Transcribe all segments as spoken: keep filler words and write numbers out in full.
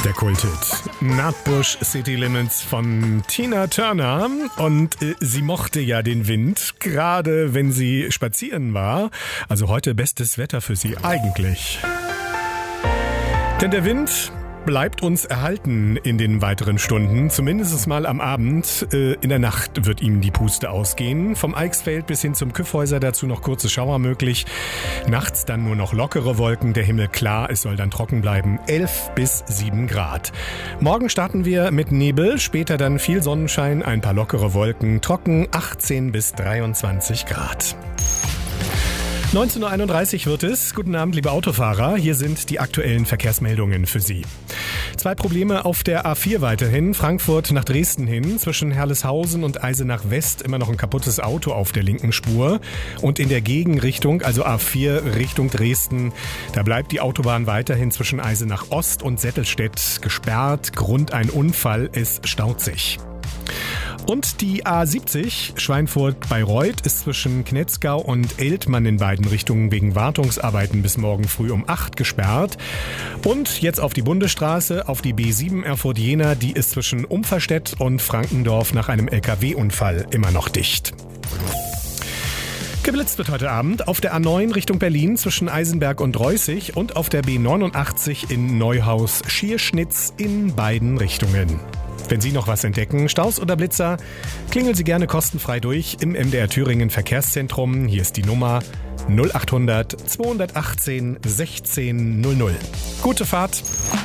Der Kulthit Nutbush City Limits von Tina Turner. Und äh, sie mochte ja den Wind, gerade wenn sie spazieren war. Also heute bestes Wetter für sie eigentlich. Denn der Wind bleibt uns erhalten in den weiteren Stunden, zumindest mal am Abend. Äh, in der Nacht wird ihm die Puste ausgehen. Vom Eichsfeld bis hin zum Kyffhäuser dazu noch kurze Schauer möglich. Nachts dann nur noch lockere Wolken, der Himmel klar, es soll dann trocken bleiben. elf bis sieben Grad. Morgen starten wir mit Nebel, später dann viel Sonnenschein, ein paar lockere Wolken, trocken achtzehn bis dreiundzwanzig Grad. neunzehn Uhr einunddreißig wird es. Guten Abend, liebe Autofahrer. Hier sind die aktuellen Verkehrsmeldungen für Sie. Zwei Probleme auf der A vier weiterhin. Frankfurt nach Dresden hin. Zwischen Herleshausen und Eisenach West immer noch ein kaputtes Auto auf der linken Spur. Und in der Gegenrichtung, also A vier Richtung Dresden, da bleibt die Autobahn weiterhin zwischen Eisenach Ost und Settelstedt gesperrt. Grund ein Unfall, es staut sich. Und die A siebzig Schweinfurt-Bayreuth ist zwischen Knetzgau und Eltmann in beiden Richtungen wegen Wartungsarbeiten bis morgen früh um acht gesperrt. Und jetzt auf die Bundesstraße, auf die B sieben Erfurt-Jena, die ist zwischen Umferstedt und Frankendorf nach einem L K W-Unfall immer noch dicht. Geblitzt wird heute Abend auf der A neun Richtung Berlin zwischen Eisenberg und Reußig und auf der B neunundachtzig in Neuhaus-Schierschnitz in beiden Richtungen. Wenn Sie noch was entdecken, Staus oder Blitzer, klingeln Sie gerne kostenfrei durch im M D R Thüringen Verkehrszentrum. Hier ist die Nummer null acht hundert zweihundertachtzehn sechzehn null null. Gute Fahrt!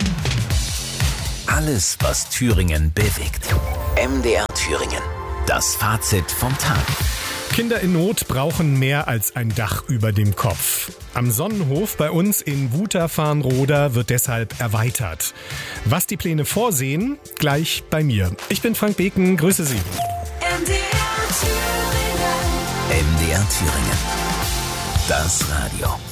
Alles, was Thüringen bewegt. M D R Thüringen. Das Fazit vom Tag. Kinder in Not brauchen mehr als ein Dach über dem Kopf. Am Sonnenhof bei uns in Wuterfarnroda wird deshalb erweitert. Was die Pläne vorsehen, gleich bei mir. Ich bin Frank Beken, grüße Sie. M D R Thüringen. M D R Thüringen. Das Radio.